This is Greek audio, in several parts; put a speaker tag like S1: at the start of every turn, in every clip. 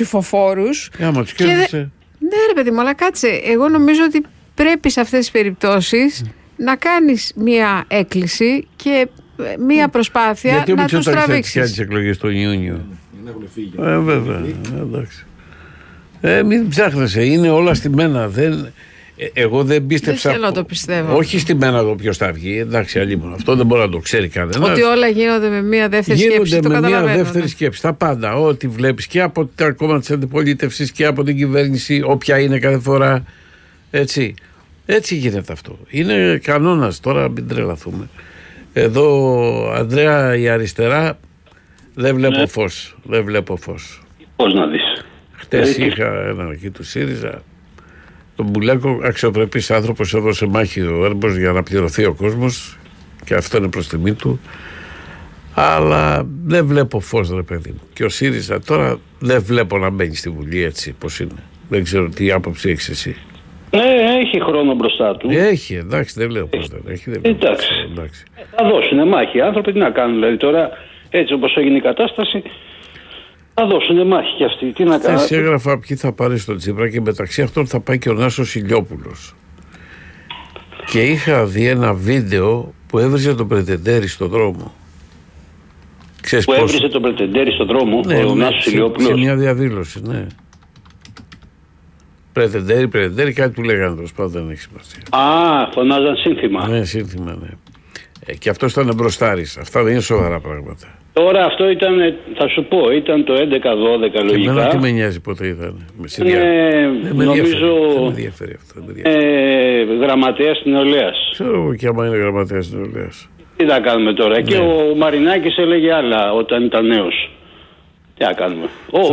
S1: ψηφοφόρους.
S2: Άμα τους κέρδισε.
S1: Ναι, ρε παιδί μου, αλλά κάτσε. Εγώ νομίζω ότι πρέπει σε αυτές τις περιπτώσεις να κάνεις μία έκκληση και μία προσπάθεια
S2: γιατί
S1: να τους τραβήξεις.
S2: Γιατί τις εκλογές τον Ιούνιο. Βέβαια, εντάξει. Μην ψάχνεσαι, είναι όλα στημένα. Εγώ δεν πίστεψα.
S1: Δεν θέλω να το πιστεύω.
S2: Όχι στημένα εδώ ποιος θα βγει. Εντάξει, αλλήμον. Αυτό δεν μπορεί να το ξέρει κανένας.
S1: Ότι όλα γίνονται με μία δεύτερη σκέψη.
S2: Γίνονται με μία δεύτερη σκέψη. Τα πάντα. Ό,τι βλέπεις και από τα κόμματα της αντιπολίτευσης και από την κυβέρνηση, όποια είναι κάθε φορά. Έτσι γίνεται αυτό. Είναι κανόνας. Τώρα μην τρελαθούμε. Εδώ, Ανδρέα, η αριστερά δεν βλέπω φως. Δεν βλέπω φως.
S3: Πώς να δεις.
S2: Χτες είχα έναν εκεί του ΣΥΡΙΖΑ. Τον Μπουλέκο, αξιοπρεπής άνθρωπος, έδωσε μάχη ο Έρμπος για να πληρωθεί ο κόσμος και αυτό είναι προς τιμή του. Αλλά δεν βλέπω φως, ρε παιδί μου. Και ο ΣΥΡΙΖΑ τώρα δεν βλέπω να μπαίνει στη Βουλή έτσι πως είναι. Δεν ξέρω τι άποψη έχεις εσύ.
S3: Έχει χρόνο μπροστά του.
S2: Έχει, εντάξει, δεν λέω πως δεν έχει.
S3: Εντάξει. Θα δώσουν μάχη οι άνθρωποι, τι να κάνουν δηλαδή τώρα, έτσι όπως έγινε η κατάσταση. Θα δώσουν μάχη κι αυτοί. Τι να κάνουν.
S2: Εσύ έγραφα ποιοι θα πάρει στον Τσίπρα και μεταξύ αυτών θα πάει και ο Νάσος Ηλιόπουλος. Και είχα δει ένα βίντεο που έβριζε τον Πρετεντέρη στον δρόμο. Ξέρεις
S3: που έβριζε τον Πρετεντέρη στον δρόμο, ο Νάσος Ηλιόπουλος.
S2: Σε μια διαδήλωση, ναι. Πρετεντέρη, κάτι του λέγανε τέλος πάντων, δεν έχει σημασία.
S3: Φωνάζαν σύνθημα.
S2: Ναι, σύνθημα, ναι. Και αυτό ήταν μπροστάρης. Αυτά δεν είναι σοβαρά πράγματα.
S3: Τώρα αυτό ήταν, θα σου πω, ήταν το 11-12 λογικά.
S2: Και εμένα τι με νοιάζει πότε ήταν.
S3: Νομίζω
S2: δεν με ενδιαφέρει αυτό.
S3: Γραμματέας της Νεολαίας.
S2: Ξέρω εγώ και άμα είναι γραμματέας της Νεολαίας.
S3: Τι θα κάνουμε τώρα. Ναι. Και ο Μαρινάκης έλεγε άλλα όταν ήταν νέος. Τι θα κάνουμε.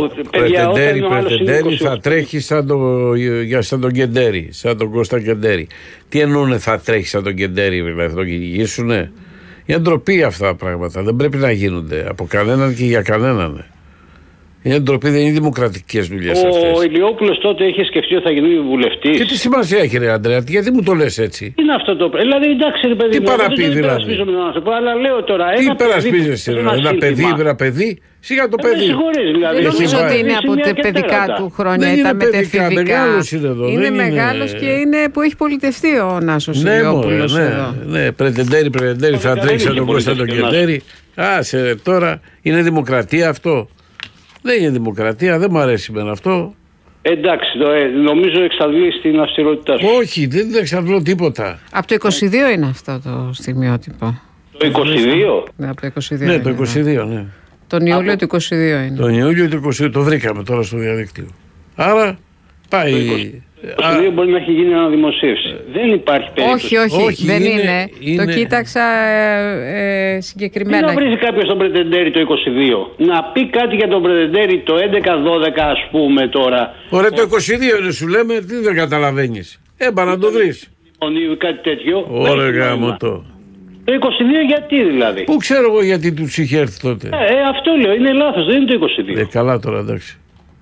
S2: Πρετεντέρη θα τρέχει σαν τον Κεντέρη, σαν τον Κώστα Κεντέρη. Τι εννοούνε θα τρέχει σαν τον Κεντέρη, δηλαδή θα τον κυνηγήσουνε. Είναι ντροπή αυτά τα πράγματα. Δεν πρέπει να γίνονται από κανέναν και για κανέναν. Είναι ντροπή, δεν είναι δημοκρατικές δουλειές αυτές.
S3: Ο Ηλιόπουλος τότε είχε σκεφτεί ότι θα γίνει βουλευτής.
S2: Και τι σημασία έχει, ρε Αντρέα, γιατί μου το λες έτσι.
S3: Τι είναι αυτό το πράγμα. Δηλαδή, εντάξει, ρε παιδί.
S2: Τι παραπεί, δηλαδή.
S3: Αλλά λέω τώρα.
S2: Τι υπερασπίζεσαι, ένα παιδί. Σιγά το παιδί.
S1: Δεν νομίζω ότι είναι από τα παιδικά του χρόνια ή τα μετεφηβικά. Είναι μεγάλος και είναι που έχει πολιτευτεί ο Νάσος Ηλιόπουλος.
S2: Ναι, Πρετεντέρη θα τρέξει σαν τον Κώστα τον Κεντέρη. Άσε τώρα, είναι δημοκρατία αυτό. Δεν είναι δημοκρατία, δεν μου αρέσει με αυτό.
S3: Εντάξει, νομίζω εξαντλεί την αυστηρότητά σου.
S2: Όχι, δεν εξαντλώ τίποτα.
S1: Από το 22 είναι αυτό το στιγμιότυπο.
S3: Το 22?
S1: Ναι, από το 22.
S2: Ναι, το 22, ναι.
S1: Τον Ιούλιο του 22 είναι.
S2: Τον Ιούλιο του 22, το βρήκαμε τώρα στο διαδίκτυο. Άρα πάει.
S3: Το 22 μπορεί να έχει γίνει αναδημοσίευση. Δεν υπάρχει περίπτωση.
S1: Όχι, δεν είναι. Το κοίταξα συγκεκριμένα.
S3: Τι να βρει κάποιος τον Πρετεντέρη το 22. Να πει κάτι για τον Πρετεντέρη το 11-12 ας πούμε τώρα.
S2: Ωραία, το 22 είναι σου λέμε, τι δεν καταλαβαίνεις. Να το βρεις.
S3: Κάτι τέτοιο.
S2: Ωραία, γάμο το.
S3: Το 22 γιατί δηλαδή.
S2: Πού ξέρω εγώ γιατί τους είχε έρθει τότε.
S3: Αυτό λέω, είναι λάθος, δεν είναι το 22.
S2: Καλά τώρα, εντάξει.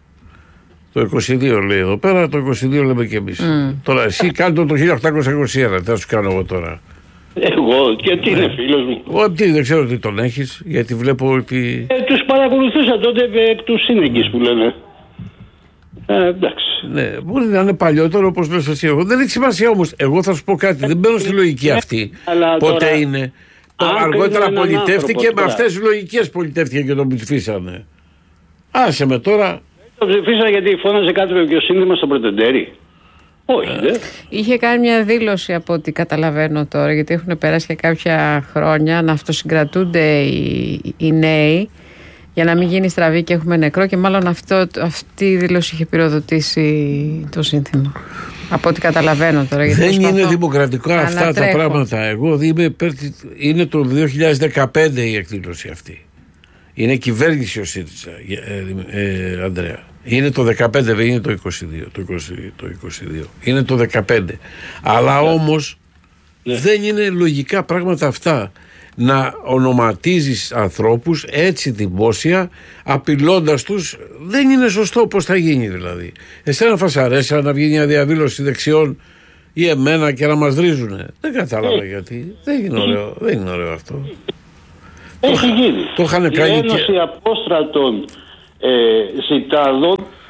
S2: Το 22 λέει εδώ πέρα, το 22 λέμε και εμείς. Τώρα εσύ κάνε το 1821, τι θα σου κάνω εγώ τώρα.
S3: Εγώ, γιατί είναι φίλος μου.
S2: Ότι δεν ξέρω τι τον έχεις, γιατί βλέπω ότι.
S3: Τους παρακολουθούσα τότε εκ του σύνεγγυς που λένε. Εντάξει.
S2: Ναι, μπορεί να είναι παλιότερο όπως λες εσύ. Εγώ δεν έχει σημασία όμως. Εγώ θα σου πω κάτι, δεν μπαίνω στη λογική αυτή. Πότε τώρα, είναι. Αργότερα πολιτεύτηκε, με αυτές τις λογικές πολιτεύτηκε και τον ψηφίσανε. Άσε με τώρα.
S3: Το ψηφίσα γιατί φώναζε κάτι και ο σύνθημα στον Πρετεντέρη. Όχι,
S1: Είχε κάνει μια δήλωση από ό,τι καταλαβαίνω τώρα, γιατί έχουν περάσει και κάποια χρόνια να αυτοσυγκρατούνται οι νέοι για να μην γίνει στραβή και έχουμε νεκρό, και μάλλον αυτή η δήλωση είχε πυροδοτήσει το σύνθημα. Από ό,τι καταλαβαίνω τώρα.
S2: Δεν είναι δημοκρατικά αυτά τα πράγματα. Εγώ είναι το 2015 η εκδήλωση αυτή. Είναι κυβέρνηση ο ΣΥΡΙΖΑ, Ανδρέα. Είναι το 2015, δεν είναι το 2022. Είναι το 2015. Αλλά όμως δεν είναι λογικά πράγματα αυτά. Να ονοματίζεις ανθρώπους έτσι δημόσια, απειλώντας τους, δεν είναι σωστό. Πώς θα γίνει δηλαδή. Εσένα θα σ' αρέσει να βγει μια διαδήλωση δεξιών ή εμένα και να μας βρίζουνε. Δεν κατάλαβα γιατί. Δεν είναι ωραίο αυτό.
S3: Έχει γίνει.
S2: Το είχαν κάνει
S3: η Ένωση Απόστρατων Ζητάδων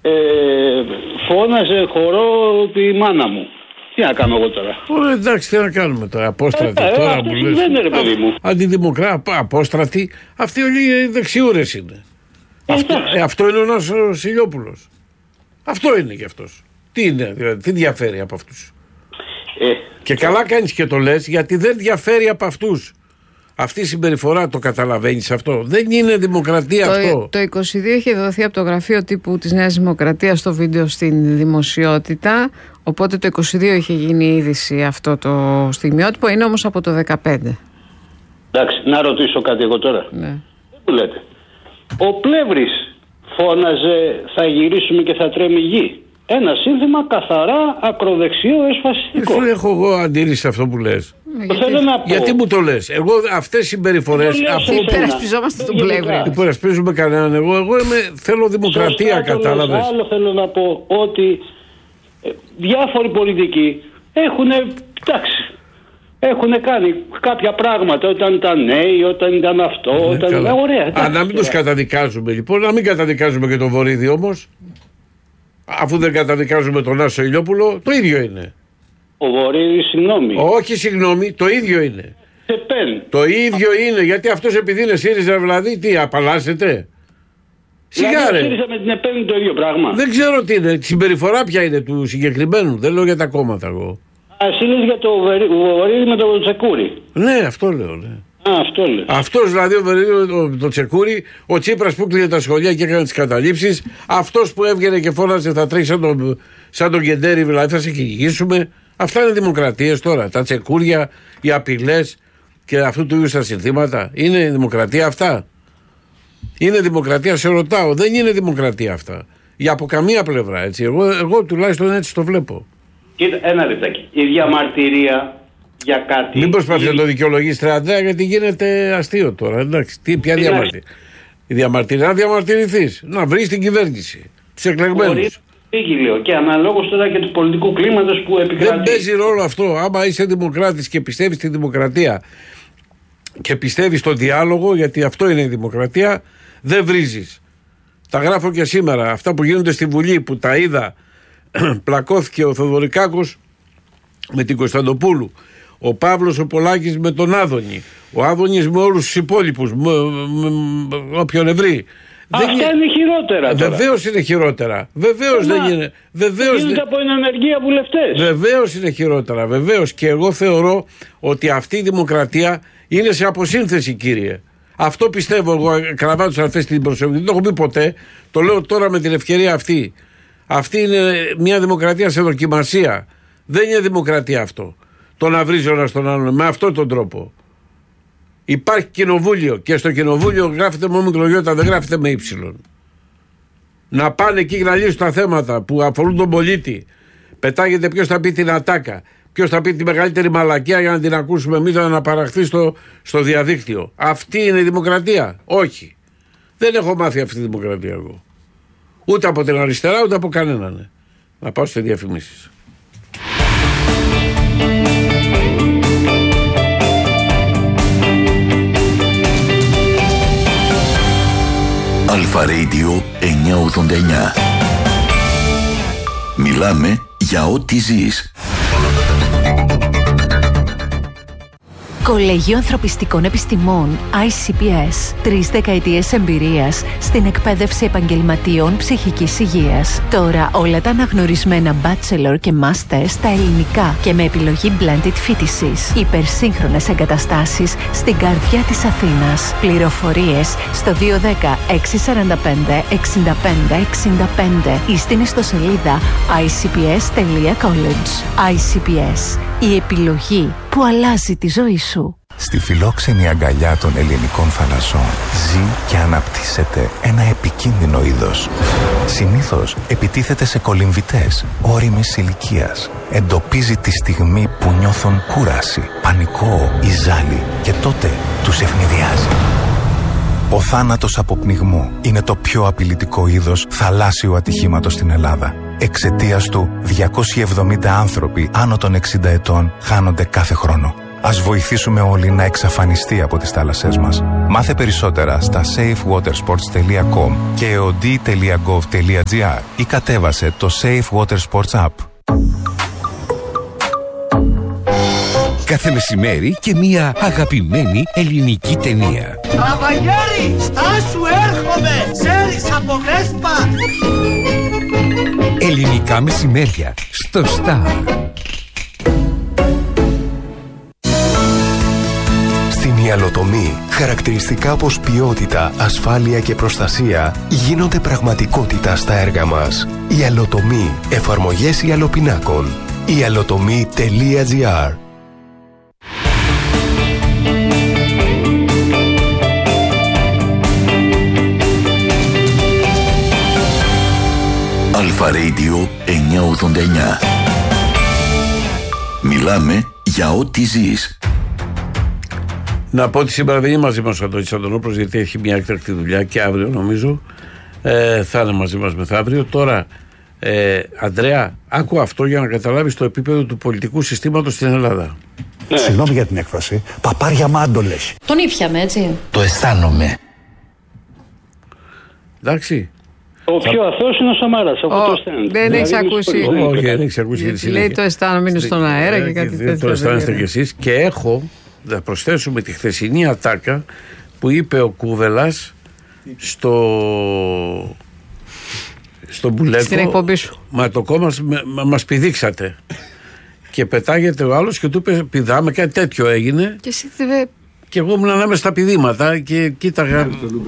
S3: φώναζε χορό τη μάνα μου. Τι να κάνω εγώ τώρα?
S2: Εντάξει, τι να κάνουμε τώρα? Απόστρατη τώρα που λες.
S3: Δεν είναι, ρε παιδί μου.
S2: Αντιδημοκράτη, απόστρατη. Αυτοί όλοι δεξιούρες είναι. Αυτό είναι ο Νάσος Ηλιόπουλος. Αυτό είναι κι αυτός. Τι είναι, δηλαδή, τι διαφέρει από αυτούς? Και καλά κάνεις και το λες, γιατί δεν διαφέρει από αυτούς. Αυτή η συμπεριφορά, το καταλαβαίνεις αυτό? Δεν είναι δημοκρατία αυτό.
S1: Το 22 είχε δοθεί από το γραφείο τύπου της Νέας Δημοκρατίας το βίντεο στην δημοσιότητα. Οπότε το 22 είχε γίνει η είδηση αυτό το στιγμιότυπο. Είναι όμως από το 15.
S3: Εντάξει, να ρωτήσω κάτι εγώ τώρα.
S1: Ναι.
S3: Τι λέτε? Ο Πλεύρης φώναζε θα γυρίσουμε και θα τρέμει γη. Ένα σύνθημα καθαρά ακροδεξιό εσφασιστικό.
S2: Δεν έχω εγώ αντίρρηση σε αυτό που λες.
S3: Θέλω να πω.
S2: Γιατί μου το λες? Εγώ αυτές οι συμπεριφορές.
S1: Υπερασπιζόμαστε τον Πλεύρη.
S2: Υπερασπίζουμε κανέναν. Εγώ θέλω δημοκρατία, κατάλαβες?
S3: Άλλο θέλω να πω ότι διάφοροι πολιτικοί έχουν κάνει κάποια πράγματα όταν ήταν νέοι, όταν ήταν αυτό. Ωραία.
S2: Να μην τους καταδικάζουμε λοιπόν, να μην καταδικάζουμε και τον Βορίδη όμως. Αφού δεν καταδικάζουμε τον Νάσο Ηλιόπουλο, το ίδιο είναι.
S3: Ο Βορίδης, συγγνώμη.
S2: Όχι, συγγνώμη, το ίδιο είναι. Το ίδιο είναι, γιατί αυτός επειδή είναι ΣΥΡΙΖΑ, δηλαδή, τι, απαλλάσσεται? Σιγά ρε.
S3: ΣΥΡΙΖΑ με την ΕΠΕΝ είναι το ίδιο πράγμα.
S2: Δεν ξέρω τι είναι, τη συμπεριφορά ποια είναι του συγκεκριμένου. Δεν λέω για τα κόμματα εγώ.
S3: Εσύ λες για το Βορίδη με το Τσεκούρι.
S2: Ναι, αυτό λέω, ναι.
S3: Αυτό λέω.
S2: Αυτός δηλαδή ο Βερίδη, το Τσεκούρι, ο Τσίπρας που κλείνει τα σχολεία και έκανε τις καταλήψεις, αυτός που έβγαινε και φώναζε θα τρέχει σαν τον Κεντέρι, δηλαδή θα σε κυνηγήσουμε. Αυτά είναι δημοκρατίες τώρα. Τα τσεκούρια, οι απειλές και αυτού του είδους τα συνθήματα. Είναι δημοκρατία αυτά? Είναι δημοκρατία, σε ρωτάω? Δεν είναι δημοκρατία αυτά. Για από καμία πλευρά, έτσι. Εγώ τουλάχιστον έτσι το βλέπω.
S3: Κοίτα, ένα λεπτάκι. Η διαμαρτυρία για κάτι.
S2: Μην προσπαθείς να το δικαιολογείς, Αντρέα, γιατί γίνεται αστείο τώρα. Εντάξει, ποια διαμαρτυρία? Η διαμαρτυρία, να διαμαρτυρηθείς, να βρεις την κυβέρνηση, τους εκλεγμένους.
S3: Και αναλόγως τώρα και του πολιτικού κλίματος που επικρατεί.
S2: Δεν παίζει ρόλο αυτό. Άμα είσαι δημοκράτης και πιστεύεις στη δημοκρατία και πιστεύεις στο διάλογο, γιατί αυτό είναι η δημοκρατία, δεν βρίζεις. Τα γράφω και σήμερα. Αυτά που γίνονται στη Βουλή, που τα είδα, πλακώθηκε ο Θοδωρικάκος με την Κωνσταντοπούλου, ο Παύλος ο Πολάκης με τον Άδωνη, ο Άδωνης με όλους τους υπόλοιπους, όποιον ευρύ.
S3: Αυτά είναι χειρότερα τώρα.
S2: Βεβαίως είναι χειρότερα. Βεβαίως δεν είναι.
S3: Γίνονται από ενεργεία βουλευτές.
S2: Βεβαίως είναι χειρότερα. Βεβαίως. Και εγώ θεωρώ ότι αυτή η δημοκρατία είναι σε αποσύνθεση, κύριε. Αυτό πιστεύω εγώ. Κραβάτους αν θες την προσωπική. Δεν το έχω πει ποτέ. Το λέω τώρα με την ευκαιρία αυτή. Αυτή είναι μια δημοκρατία σε δοκιμασία. Δεν είναι δημοκρατία αυτό. Το να βρίζει ο ένας τον άλλον με αυτόν τον τρόπο. Υπάρχει κοινοβούλιο και στο κοινοβούλιο γράφεται με μικρογιώτα, δεν γράφεται με ύψιλον. Να πάνε εκεί να λύσουν τα θέματα που αφορούν τον πολίτη. Πετάγεται ποιος θα πει την ατάκα, ποιος θα πει τη μεγαλύτερη μαλακία για να την ακούσουμε εμείς, να αναπαραχθεί στο διαδίκτυο. Αυτή είναι η δημοκρατία? Όχι. Δεν έχω μάθει αυτή τη δημοκρατία εγώ. Ούτε από την αριστερά ούτε από κανέναν. Να πάω σε διαφημίσεις.
S4: Αλφα Radio 989. Μιλάμε για ό,τι ζεις.
S5: Κολέγιο Ανθρωπιστικών Επιστημών ICPS. 3 δεκαετίες εμπειρίας στην εκπαίδευση επαγγελματιών ψυχικής υγείας. Τώρα όλα τα αναγνωρισμένα bachelor και master στα ελληνικά και με επιλογή blended φοιτησης. Υπερσύγχρονες εγκαταστάσεις στην καρδιά της Αθήνας. Πληροφορίες στο 210 645 65 65 ή στην ιστοσελίδα icps.college. ICPS. Η επιλογή που αλλάζει τη ζωή σου.
S6: Στη φιλόξενη αγκαλιά των ελληνικών θαλασσών ζει και αναπτύσσεται ένα επικίνδυνο είδος. Συνήθως επιτίθεται σε κολυμβητές όριμης ηλικίας. Εντοπίζει τη στιγμή που νιώθουν κούραση, πανικό ή ζάλι και τότε τους ευνηδιάζει. Ο θάνατος από πνιγμό είναι το πιο απειλητικό είδος θαλάσσιου ατυχήματος στην Ελλάδα. Εξαιτίας του, 270 άνθρωποι άνω των 60 ετών χάνονται κάθε χρόνο. Ας βοηθήσουμε όλοι να εξαφανιστεί από τις θάλασσές μας. Μάθε περισσότερα στα safewatersports.com και eod.gov.gr ή κατέβασε το Safe Water Sports App.
S7: Κάθε μεσημέρι και μια αγαπημένη ελληνική ταινία.
S8: Καβαγιάρι, στάσου, έρχομαι! Ξέρεις από Βέσπα!
S7: Ελληνικά μεσημέρια στο Star.
S9: Στην ιαλοτομή, χαρακτηριστικά όπως ποιότητα, ασφάλεια και προστασία γίνονται πραγματικότητα στα έργα μας. Ιαλοτομή, εφαρμογές ιαλοπινάκων. ialotomy.gr.
S4: Αλφα Radio 989. Μιλάμε για ό,τι ζεις.
S2: Να πω ότι σήμερα δεν είναι μαζί μας ο Αντώνης Αντωνόπουλος, γιατί έχει μια έκτακτη δουλειά και αύριο νομίζω θα είναι μαζί μας μεθαύριο. Τώρα, Ανδρέα, άκου αυτό για να καταλάβεις το επίπεδο του πολιτικού συστήματος στην Ελλάδα.
S10: Συγγνώμη για την έκφραση, παπάρια μάντολες.
S11: Τον ήπιαμε, έτσι.
S10: Το αισθάνομαι.
S2: Εντάξει.
S3: Ο πιο αθώος είναι ο Σαμάρας.
S1: Δεν έχει ακούσει.
S2: Όχι, δεν έχει ακούσει.
S1: Λέει το αισθάνομαι, είναι στον αέρα και κάτι τέτοιο.
S2: Το αισθάνεστε κι εσείς. Και έχω, θα προσθέσουμε τη χθεσινή ατάκα που είπε ο Κούβελας στο Μπουλέκο.
S1: Στην εκπομπή σου.
S2: Μα το κόμμα μας πηδήξατε. Και πετάγεται ο άλλος και του είπε πηδάμε, κάτι τέτοιο έγινε.
S1: Και εσύ
S2: και εγώ ήμουν ανάμεσα στα πηδήματα και κοίταγα.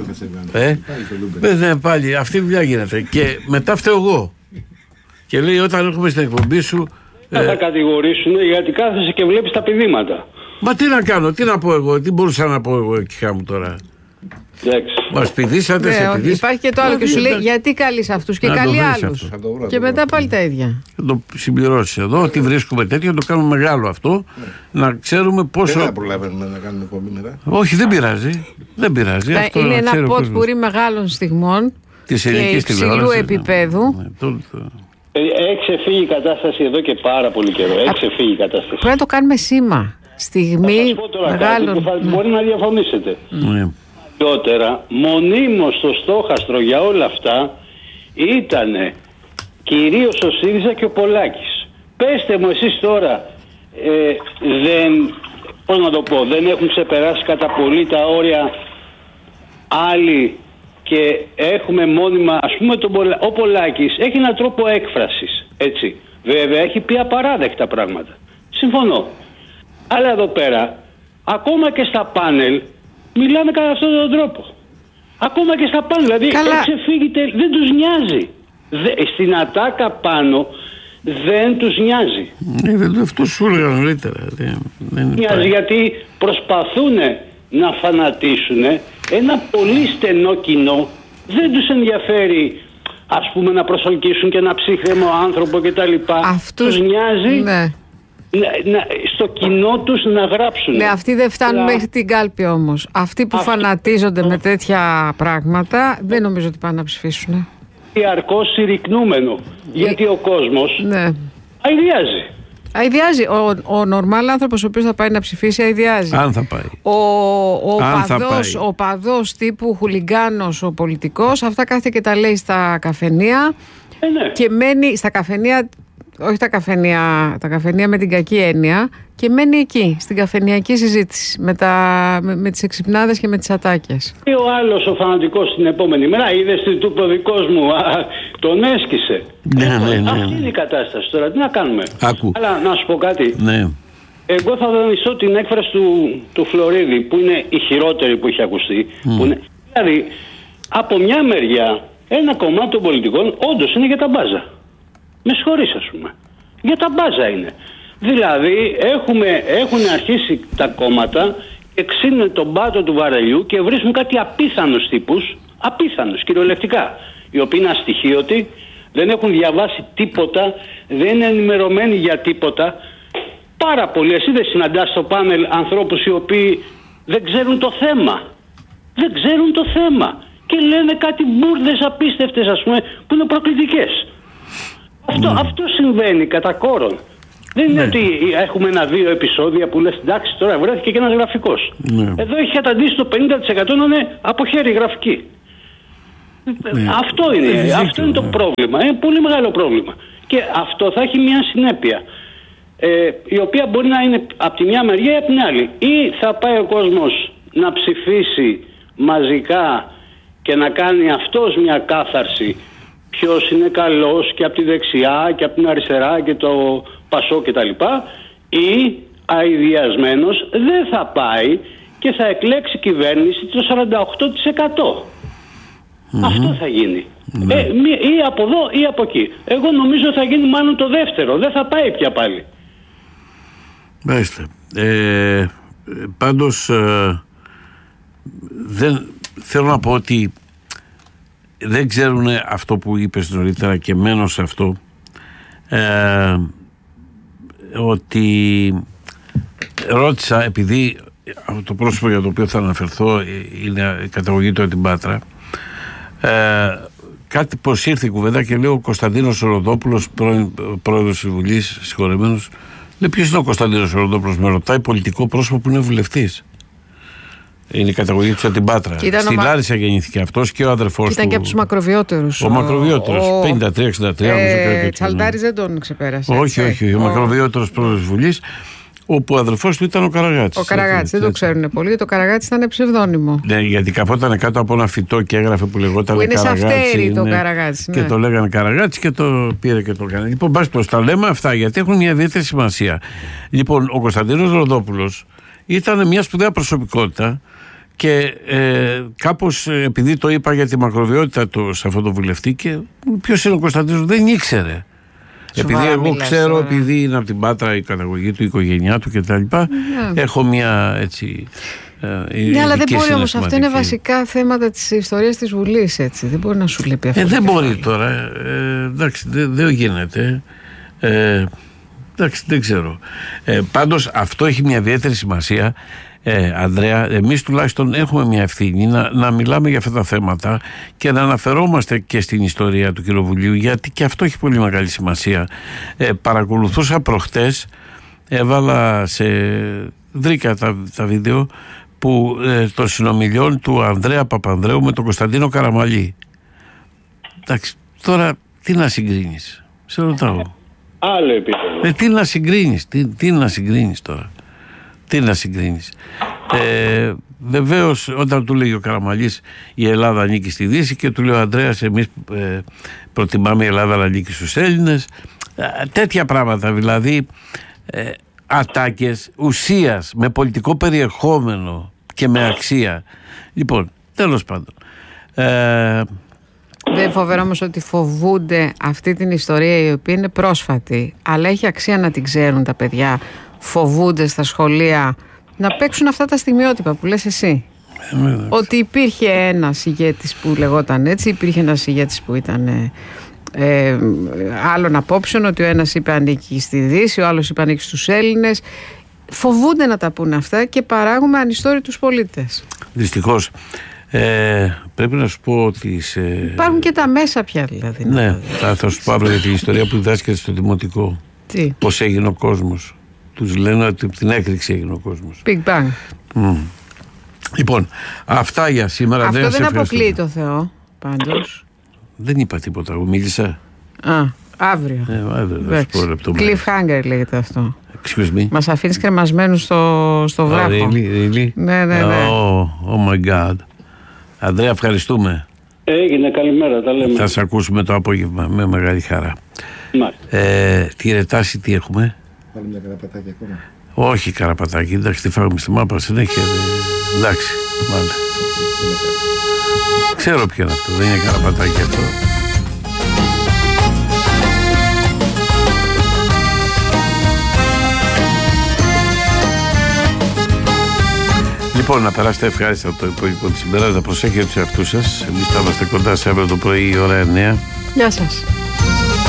S2: Ναι, πάλι αυτή η δουλειά γίνεται. Και μετά φταίω εγώ. Και λέει όταν έρχομαι στην εκπομπή σου.
S3: Θα κατηγορήσουν γιατί κάθεσαι και βλέπεις τα πηδήματα.
S2: Μα τι να κάνω, τι να πω εγώ, τι μπορούσα να πω εγώ εκεί μου τώρα. Μας πηδήσατε, σε πηδήσατε.
S1: Υπάρχει και το άλλο και σου λέει γιατί καλείς αυτούς και καλεί άλλους. Και μετά πάλι τα ίδια.
S2: Θα το συμπληρώσεις εδώ, ότι βρίσκουμε τέτοιο, να το κάνουμε μεγάλο αυτό. Να ξέρουμε πόσο.
S12: Δεν θα προλαβαίνουμε να κάνουμε εκπομπή μετά.
S2: Όχι, δεν πειράζει. Δεν πειράζει.
S1: Είναι ένα ποτπουρί μεγάλων στιγμών και υψηλού επίπεδου.
S3: Έχει ξεφύγει η κατάσταση εδώ και πάρα πολύ καιρό. Έχει ξεφύγει η κατάσταση.
S1: Πρέπει να το κάνουμε σήμα. Στιγμή μεγάλων.
S3: Μπορεί να διαφωνήσετε. Παλιότερα, μονίμως στο στόχαστρο για όλα αυτά ήταν κυρίως ο ΣΥΡΙΖΑ και ο Πολάκης. Πέστε μου εσείς τώρα, δεν έχουν ξεπεράσει κατά πολύ τα όρια άλλοι και έχουμε μόνιμα, ας πούμε ο Πολάκης έχει έναν τρόπο έκφρασης, έτσι. Βέβαια έχει πει απαράδεκτα πράγματα. Συμφωνώ. Αλλά εδώ πέρα, ακόμα και στα πάνελ, μιλάμε κατά αυτόν τον τρόπο. Ακόμα και στα πάνω. Δηλαδή δεν τους νοιάζει. Στην ατάκα πάνω δεν τους νοιάζει.
S2: Αυτό σου έλεγα νωρίτερα.
S3: Δεν νοιάζει γιατί προσπαθούν να φανατίσουν ένα πολύ στενό κοινό. Δεν τους ενδιαφέρει ας πούμε να προσελκύσουν και ένα ψύχρεμο άνθρωπο κτλ. Τους νοιάζει στο κοινό τους να γράψουν.
S1: Ναι, αυτοί δεν φτάνουν μέχρι την κάλπη όμως. Αυτοί που φανατίζονται με τέτοια πράγματα δεν νομίζω ότι πάνε να ψηφίσουν.
S3: Διαρκώς συρρυκνούμενο. Γιατί ο κόσμος αηδιάζει.
S1: Αηδιάζει. Ο νορμάλ άνθρωπος ο οποίος θα πάει να ψηφίσει αηδιάζει.
S2: Αν θα πάει.
S1: Ο παδός τύπου χουλιγκάνος, ο πολιτικός, αυτά κάθεται και τα λέει στα καφενεία και μένει στα καφενεία. Όχι τα καφενεία με την κακή έννοια, και μένει εκεί, στην καφενειακή συζήτηση με τις εξυπνάδες και με τις ατάκες.
S3: Και ο άλλος ο φανατικός την επόμενη μέρα είδες ότι ο δικός μου τον έσκησε. Αυτή είναι η κατάσταση τώρα, τι να κάνουμε. Αλλά να σου πω κάτι. Εγώ θα δανειστώ την έκφραση του Φλωρίδη που είναι η χειρότερη που έχει ακουστεί. Δηλαδή από μια μεριά ένα κομμάτι των πολιτικών όντως είναι για τα μπάζα. Με συγχωρείς ας πούμε. Για τα μπάζα είναι. Δηλαδή έχουν αρχίσει τα κόμματα και ξύνουν τον πάτο του βαρελιού και βρίσκουν κάτι απίθανους τύπους, απίθανους κυριολεκτικά, οι οποίοι είναι αστοιχείωτοι, δεν έχουν διαβάσει τίποτα, δεν είναι ενημερωμένοι για τίποτα. Πάρα πολλοί. Εσύ δεν συναντάς στο πάνελ ανθρώπους οι οποίοι δεν ξέρουν το θέμα. Δεν ξέρουν το θέμα. Και λένε κάτι μπουρδες απίστευτες ας πούμε που είναι προκλητικές. Αυτό συμβαίνει κατά κόρον. Δεν είναι ότι έχουμε 1-2 επεισόδια που λες εντάξει τώρα βρέθηκε και ένας γραφικός. Εδώ έχει καταντήσει το 50% να είναι από χέρι γραφική. Αυτό είναι το πρόβλημα. Είναι πολύ μεγάλο πρόβλημα. Και αυτό θα έχει μια συνέπεια. Η οποία μπορεί να είναι από τη μια μεριά ή από την άλλη. Ή θα πάει ο κόσμος να ψηφίσει μαζικά και να κάνει αυτός μια κάθαρση ποιος είναι καλός και από τη δεξιά και από την αριστερά και το Πασό και τα λοιπά, ή αηδιασμένος δεν θα πάει και θα εκλέξει κυβέρνηση το 48%. Αυτό θα γίνει. Ή από εδώ ή από εκεί. Εγώ νομίζω θα γίνει μάλλον το δεύτερο. Δεν θα πάει πια πάλι.
S2: Μάλιστα. Πάντως δεν θέλω να πω ότι δεν ξέρουν αυτό που είπες νωρίτερα και μένω σε αυτό, ότι ρώτησα, επειδή το πρόσωπο για το οποίο θα αναφερθώ είναι η καταγωγή του από την Πάτρα, κάτι πως ήρθε η κουβέντα και λέω ο Κωνσταντίνος Ροδόπουλος, πρόεδρος της Βουλής, συγχωρεμένος, λέει ποιος είναι ο Κωνσταντίνος Ροδόπουλος, με ρωτάει πολιτικό πρόσωπο που είναι βουλευτής. Είναι η καταγωγή του από την Πάτρα. Στην Λάρισα γεννήθηκε αυτός και ο αδερφός του.
S1: Ήταν και από τους μακροβιότερους.
S2: Ο μακροβιότερος, 53-63.
S1: Τσαλντάρης δεν τον ξεπέρασε.
S2: Όχι. Ο μακροβιότερος πρόεδρος της Βουλής, όπου ο αδερφός του ήταν ο Καραγάτης.
S1: Ο Καραγάτης, δεν το ξέρουν πολύ, γιατί ο Καραγάτης ήταν ψευδόνυμο.
S2: Ναι, γιατί καθόταν κάτω από ένα φυτό και έγραφε που λεγόταν Καραγάτης.
S1: Είναι σε αυτέρι το Καραγάτης.
S2: Και το λέγανε Καραγάτης και το πήρε και το έκανε. Λοιπόν, μπας τα λέμε αυτά γιατί έχουν μια ιδιαίτερη σημασία. Λοιπόν, ο Κωνσταντίνος Ροδόπουλος ήταν μια σπουδαία προσωπικότητα. Και κάπως επειδή το είπα για τη μακροβιότητα του σε αυτό το βουλευτή, και ποιος είναι ο Κωνσταντίνος δεν ήξερε. Επειδή εγώ ξέρω, επειδή είναι από την Πάτρα η καταγωγή του, η οικογένειά του κτλ. Έχω μια έτσι.
S1: Ναι, αλλά δεν μπορεί όμως. Αυτά είναι βασικά θέματα της ιστορίας της Βουλής. Έτσι. Δεν μπορεί να σου λείπει αυτό.
S2: Δεν μπορεί τώρα. Εντάξει, δεν γίνεται. Εντάξει, δεν ξέρω. Πάντως αυτό έχει μια ιδιαίτερη σημασία. Ανδρέα, εμείς τουλάχιστον έχουμε μια ευθύνη να μιλάμε για αυτά τα θέματα και να αναφερόμαστε και στην ιστορία του Κοινοβουλίου, γιατί και αυτό έχει πολύ μεγάλη σημασία. Παρακολουθούσα προχτές, έβαλα βρήκα τα βίντεο των συνομιλιών του Ανδρέα Παπανδρέου με τον Κωνσταντίνο Καραμαλή. Εντάξει, τώρα τι να συγκρίνεις, σε ρωτάω.
S3: Άλλο επίπεδο.
S2: Τι να συγκρίνεις τώρα. Τι να συγκρίνεις. Βεβαίως όταν του λέει ο Καραμαλής η Ελλάδα ανήκει στη Δύση και του λέει ο Ανδρέας εμείς προτιμάμε η Ελλάδα να ανήκει στους Έλληνες, τέτοια πράγματα δηλαδή, ατάκες ουσίας με πολιτικό περιεχόμενο και με αξία. Λοιπόν, τέλος πάντων,
S1: δεν φοβερό όμως ότι φοβούνται αυτή την ιστορία η οποία είναι πρόσφατη, αλλά έχει αξία να την ξέρουν τα παιδιά. Φοβούνται στα σχολεία να παίξουν αυτά τα στιγμιότυπα που λες εσύ. Ότι υπήρχε ένας ηγέτης που λεγόταν έτσι, υπήρχε ένας ηγέτης που ήταν άλλων απόψεων, ότι ο ένας είπε ανήκει στη Δύση, ο άλλος είπε ανήκει στους Έλληνες. Φοβούνται να τα πούνε αυτά και παράγουμε ανιστόρητους πολίτες. Δυστυχώς.
S2: Πρέπει να σου πω ότι
S1: υπάρχουν και τα μέσα πια δηλαδή.
S2: Ναι, θα σου πω αύριο για την ιστορία που διδάσκεται στο δημοτικό. Πώς έγινε ο κόσμος. Τους λένε ότι από την έκρηξη έγινε ο κόσμος.
S1: Big Bang.
S2: Λοιπόν, αυτά για σήμερα.
S1: Αυτό δεν αποκλείει το Θεό πάντως.
S2: Δεν είπα τίποτα, εγώ μίλησα.
S1: Αύριο.
S2: Cliffhanger
S1: λέγεται αυτό.
S2: Excuse me.
S1: Μας αφήνεις κρεμασμένους στο βράχο.
S2: Really?
S1: Ναι.
S2: Oh my God. Ανδρέα, ευχαριστούμε.
S3: Έγινε, καλημέρα, τα λέμε.
S2: Θα σε ακούσουμε το απόγευμα με μεγάλη χαρά. Τη ρετάση τι έχουμε?
S12: Βάλουμε μια καραπατάκι ακόμα.
S2: Όχι καραπατάκι, εντάξει, τη φάγουμε στη μάπα συνέχεια. Εντάξει, μάλλον. Ξέρω ποιο είναι αυτό, δεν είναι καραπατάκι αυτό. Λοιπόν, να περάσετε ευχάριστα το υπόλοιπο της ημέρας, να προσέχετε τους εαυτούς σας. Εμείς θα είμαστε κοντά σε αύριο το πρωί η ώρα 9.
S1: Γεια σας.